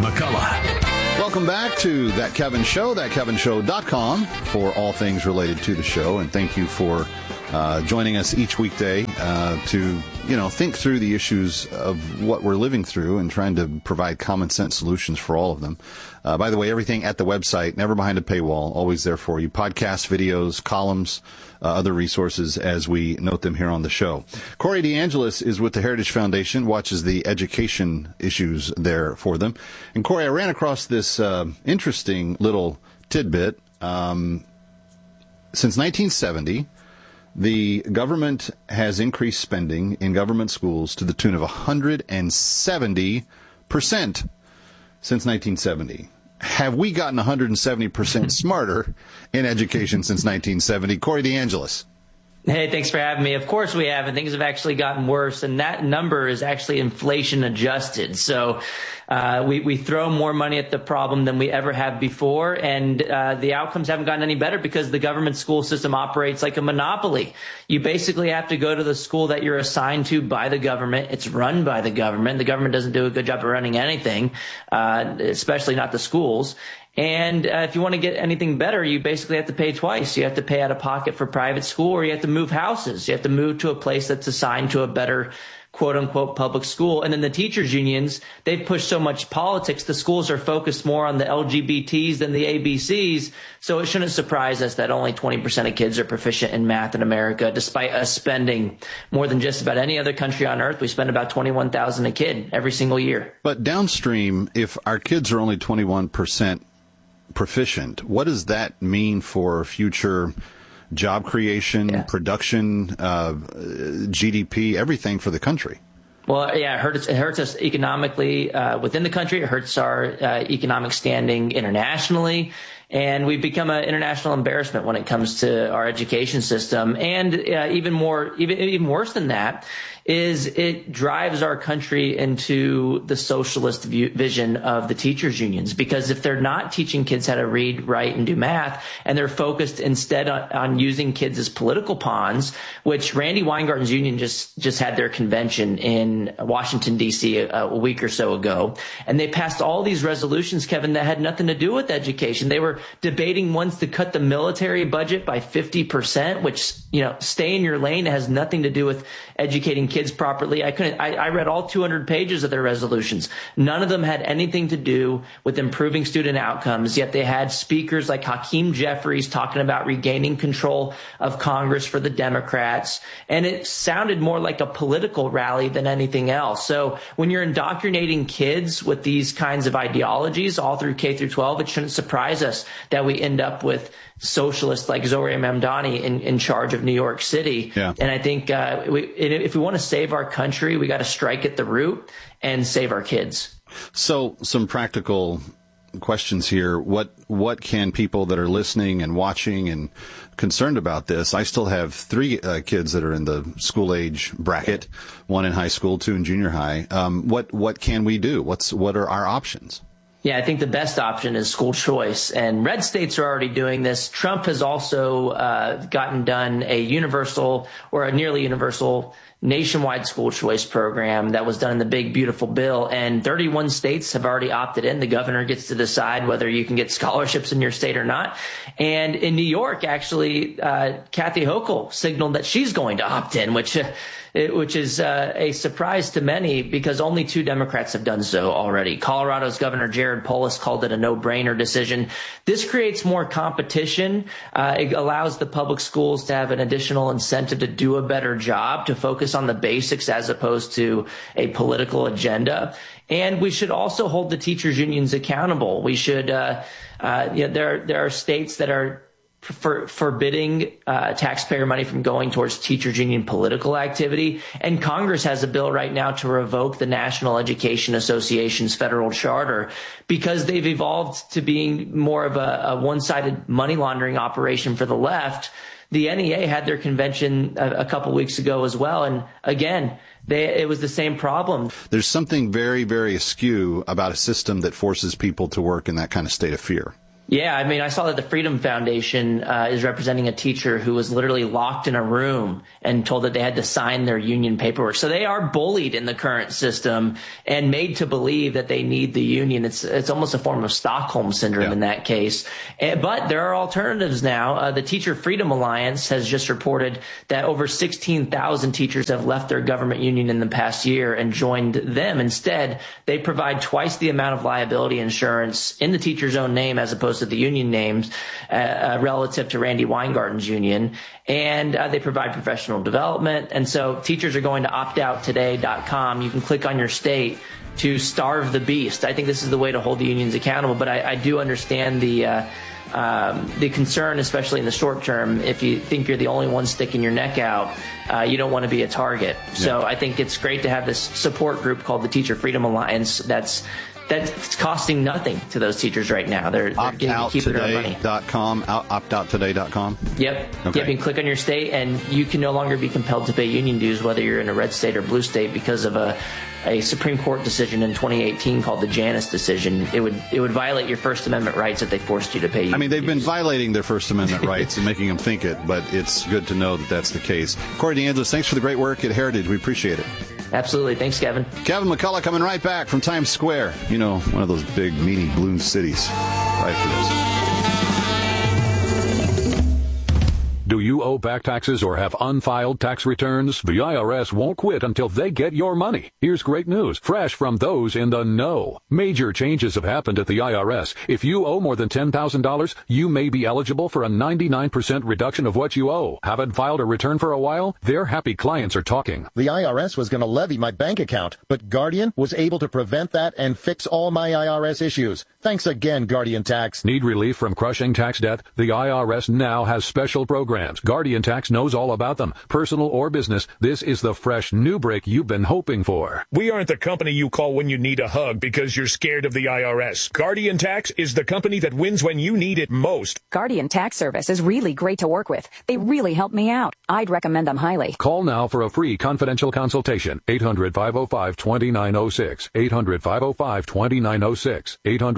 McCullough. Welcome back to That Kevin Show, thatkevinshow.com for all things related to the show. And thank you for joining us each weekday to, think through the issues of what we're living through and trying to provide common sense solutions for all of them. By the way, everything at the website, never behind a paywall, always there for you. Podcasts, videos, columns, other resources as we note them here on the show. Corey DeAngelis is with the Heritage Foundation, watches the education issues there for them. And Corey, I ran across this interesting little tidbit. Since 1970, the government has increased spending in government schools to the tune of 170% since 1970. Have we gotten 170% smarter in education since 1970? Corey DeAngelis. Hey, thanks for having me. Of course we have, and things have actually gotten worse, and that number is actually inflation adjusted. So we throw more money at the problem than we ever have before, and the outcomes haven't gotten any better because the government school system operates like a monopoly. You basically have to go to the school that you're assigned to by the government. It's run by the government. The government doesn't do a good job of running anything, especially not the schools. And if you want to get anything better, you basically have to pay twice. You have to pay out of pocket for private school, or you have to move houses. You have to move to a place that's assigned to a better, quote unquote, public school. And then the teachers unions, they've pushed so much politics. The schools are focused more on the LGBTs than the ABCs. So it shouldn't surprise us that only 20% of kids are proficient in math in America, despite us spending more than just about any other country on earth. We spend about $21,000 a kid every single year. But downstream, if our kids are only 21% proficient, what does that mean for future job creation, production, GDP, everything for the country? Well, yeah, it hurts us economically within the country. It hurts our economic standing internationally. And we've become an international embarrassment when it comes to our education system. And even worse than that is it drives our country into the socialist vision of the teachers unions. Because if they're not teaching kids how to read, write, and do math, and they're focused instead on using kids as political pawns, which Randy Weingarten's union just had their convention in Washington, D.C. a week or so ago. And they passed all these resolutions, Kevin, that had nothing to do with education. They were debating once to cut the military budget by 50%, which, stay in your lane. It has nothing to do with educating kids properly. I read all 200 pages of their resolutions. None of them had anything to do with improving student outcomes, yet they had speakers like Hakeem Jeffries talking about regaining control of Congress for the Democrats. And it sounded more like a political rally than anything else. So when you're indoctrinating kids with these kinds of ideologies all through K through 12, it shouldn't surprise us that we end up with socialists like Zohran Mamdani in charge of New York City. Yeah. And I think if we want to save our country, we got to strike at the root and save our kids. So some practical questions here. What can people that are listening and watching and concerned about this? I still have 3 kids that are in the school age bracket, 1 in high school, 2 in junior high. What can we do? What are our options? Yeah, I think the best option is school choice, and red states are already doing this. Trump has also gotten done a universal or a nearly universal nationwide school choice program that was done in the big, beautiful bill, and 31 states have already opted in. The governor gets to decide whether you can get scholarships in your state or not. And in New York, actually, Kathy Hochul signaled that she's going to opt in, which is a surprise to many because only 2 Democrats have done so already. Colorado's Governor Jared Polis called it a no-brainer decision. This creates more competition. It allows the public schools to have an additional incentive to do a better job, to focus on the basics as opposed to a political agenda. And we should also hold the teachers unions accountable. We should, there are states that are forbidding taxpayer money from going towards teachers union political activity. And Congress has a bill right now to revoke the National Education Association's federal charter because they've evolved to being more of a one-sided money laundering operation for the left. The NEA had their convention a couple weeks ago as well. And again, it was the same problem. There's something very, very askew about a system that forces people to work in that kind of state of fear. Yeah, I mean, I saw that the Freedom Foundation is representing a teacher who was literally locked in a room and told that they had to sign their union paperwork. So they are bullied in the current system and made to believe that they need the union. It's almost a form of Stockholm syndrome in that case. But there are alternatives now. The Teacher Freedom Alliance has just reported that over 16,000 teachers have left their government union in the past year and joined them. Instead, they provide twice the amount of liability insurance in the teacher's own name as opposed to the union names relative to Randy Weingarten's union. And they provide professional development. And so teachers are going to optouttoday.com. You can click on your state to starve the beast. I think this is the way to hold the unions accountable. But I do understand the concern, especially in the short term. If you think you're the only one sticking your neck out, you don't want to be a target. Yeah. So I think it's great to have this support group called the Teacher Freedom Alliance that's costing nothing to those teachers right now. They're getting to keep their own money. Optouttoday.com. Yep. Okay. Yep. You can click on your state, and you can no longer be compelled to pay union dues, whether you're in a red state or blue state, because of a Supreme Court decision in 2018 called the Janus decision. It would violate your First Amendment rights if they forced you to pay union dues. I mean, they've been violating their First Amendment rights and making them think it, but it's good to know that that's the case. Corey DeAngelis, thanks for the great work at Heritage. We appreciate it. Absolutely. Thanks, Kevin. Kevin McCullough coming right back from Times Square. You know, one of those big, meaty blue cities. Right after this. Do you owe back taxes or have unfiled tax returns? The IRS won't quit until they get your money. Here's great news, fresh from those in the know. Major changes have happened at the IRS. If you owe more than $10,000, you may be eligible for a 99% reduction of what you owe. Haven't filed a return for a while? Their happy clients are talking. The IRS was going to levy my bank account, but Guardian was able to prevent that and fix all my IRS issues. Thanks again, Guardian Tax. Need relief from crushing tax debt? The IRS now has special programs. Guardian Tax knows all about them. Personal or business, this is the fresh new break you've been hoping for. We aren't the company you call when you need a hug because you're scared of the IRS. Guardian Tax is the company that wins when you need it most. Guardian Tax Service is really great to work with. They really helped me out. I'd recommend them highly. Call now for a free confidential consultation. 800-505-2906. 800-505-2906.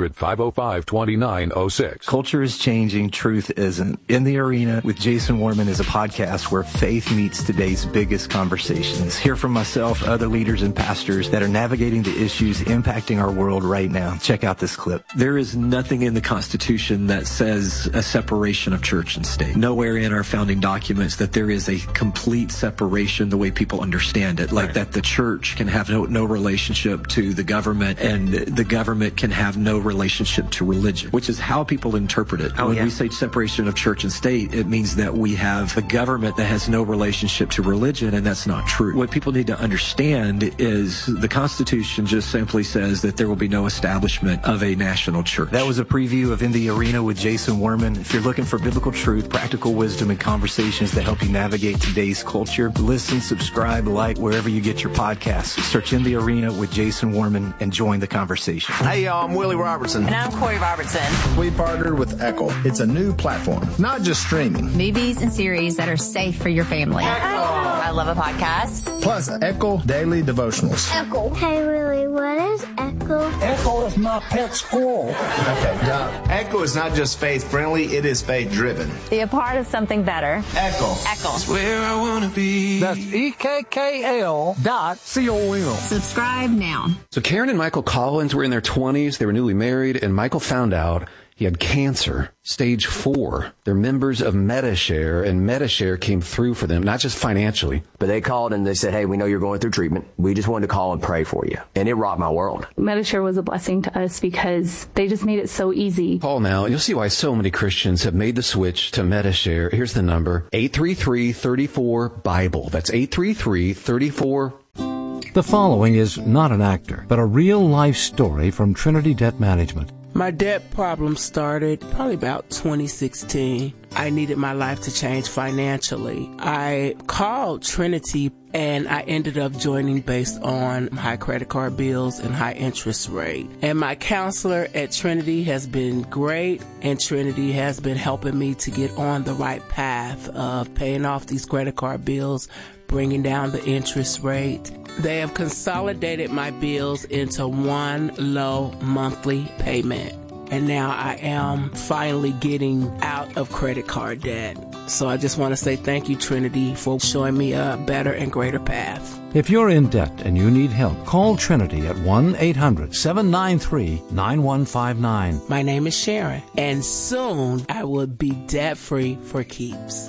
800-505-2906. Culture is changing. Truth isn't. In the Arena with Jason Warman is a podcast where faith meets today's biggest conversations. Hear from myself, other leaders and pastors that are navigating the issues impacting our world right now. Check out this clip. There is nothing in the Constitution that says a separation of church and state. Nowhere in our founding documents that there is a complete separation the way people understand it, like that the church can have no relationship to the government and the government can have no relationship to religion, which is how people interpret it. When we say separation of church and state, it means that we have a government that has no relationship to religion, and that's not true. What people need to understand is the Constitution just simply says that there will be no establishment of a national church. That was a preview of In the Arena with Jason Warman. If you're looking for biblical truth, practical wisdom, and conversations that help you navigate today's culture, listen, subscribe, like wherever you get your podcasts. Search In the Arena with Jason Warman and join the conversation. Hey, y'all, I'm Willie Robertson. And I'm Corey Robertson. We partnered with Echo. It's a new platform, not just streaming. Movies and series that are safe for your family. Echo. I love a podcast. Plus, Echo Daily Devotionals. Echo. Hey, Willie, what is Echo? Echo is my pet squirrel. Okay, Doc. Echo is not just faith-friendly, it is faith-driven. Be a part of something better. Echo. Echo. That's where I want to be. That's EKKL.com. Subscribe now. So Karen and Michael Collins were in their 20s. They were newly married, and Michael found out he had cancer, stage 4. They're members of Medi-Share, and Medi-Share came through for them, not just financially. But they called and they said, hey, we know you're going through treatment. We just wanted to call and pray for you. And it rocked my world. Medi-Share was a blessing to us because they just made it so easy. Call now, and you'll see why so many Christians have made the switch to Medi-Share. Here's the number, 833-34-BIBLE. That's 833-34. The following is not an actor, but a real-life story from Trinity Debt Management. My debt problem started probably about 2016. I needed my life to change financially. I called Trinity and I ended up joining based on high credit card bills and high interest rate. And my counselor at Trinity has been great, and Trinity has been helping me to get on the right path of paying off these credit card bills, bringing down the interest rate. They have consolidated my bills into one low monthly payment. and now I am finally getting out of credit card debt. So I just want to say thank you, Trinity, for showing me a better and greater path. If you're in debt and you need help, call Trinity at 1-800-793-9159. My name is Sharon, and soon I will be debt-free for keeps.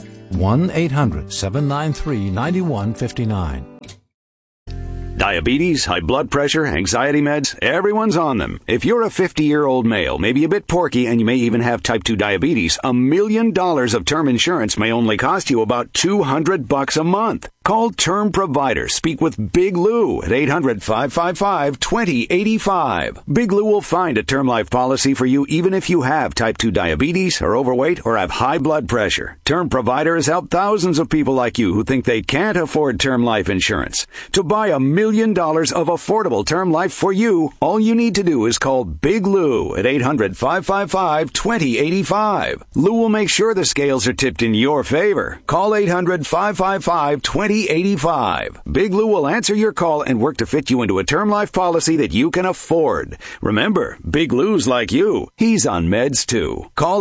1-800-793-9159. Diabetes, high blood pressure, anxiety meds, everyone's on them. If you're a 50-year-old male, maybe a bit porky, and you may even have type 2 diabetes, $1 million of term insurance may only cost you about $200 a month. Call Term Provider. Speak with Big Lou at 800-555-2085. Big Lou will find a term life policy for you even if you have type 2 diabetes, are overweight, or have high blood pressure. Term Provider has helped thousands of people like you who think they can't afford term life insurance. To buy $1 million of affordable term life for you, all you need to do is call Big Lou at 800-555-2085. Lou will make sure the scales are tipped in your favor. Call 800-555-2085. Big Lou will answer your call and work to fit you into a term life policy that you can afford. Remember, Big Lou's like you. He's on meds too. Call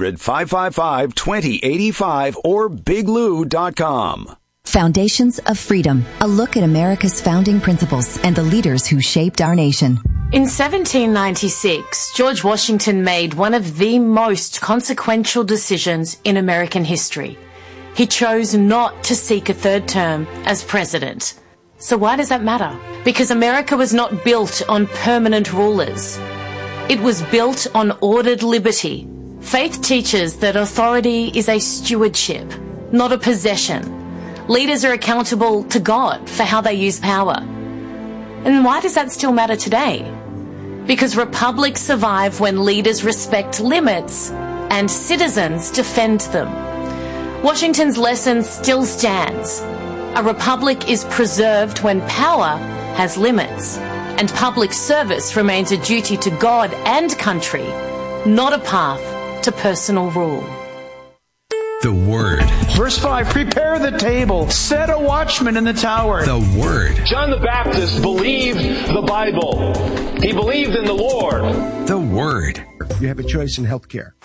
800-555-2085 or biglou.com. Foundations of Freedom, a look at America's founding principles and the leaders who shaped our nation. In 1796, George Washington made one of the most consequential decisions in American history. He chose not to seek a third term as president. So why does that matter? Because America was not built on permanent rulers. It was built on ordered liberty. Faith teaches that authority is a stewardship, not a possession. Leaders are accountable to God for how they use power. And why does that still matter today? Because republics survive when leaders respect limits and citizens defend them. Washington's lesson still stands. A republic is preserved when power has limits, and public service remains a duty to God and country, not a path to personal rule. The Word. Verse 5, prepare the table, set a watchman in the tower. The Word. John the Baptist believed the Bible. He believed in the Lord. The Word. You have a choice in healthcare.